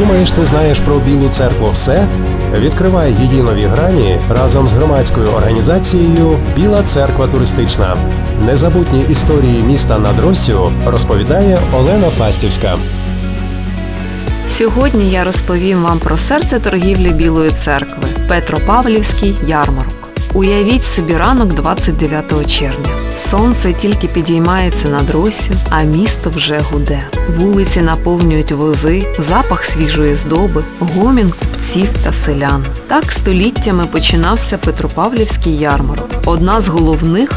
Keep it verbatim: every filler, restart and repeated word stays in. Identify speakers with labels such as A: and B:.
A: Думаєш, ти знаєш про Білу церкву все? Відкривай її нові грані разом з громадською організацією «Біла церква туристична». Незабутні історії міста над Россю розповідає Олена Фастівська.
B: Сьогодні я розповім вам про серце торгівлі Білої церкви – Петропавлівський ярмарок. Уявіть собі ранок двадцять дев'ятого червня. Сонце тільки підіймається над Россю, а місто вже гуде. Вулиці наповнюють вози, запах свіжої здоби, гомін купців та селян. Так століттями починався Петропавлівський ярмарок – одна з головних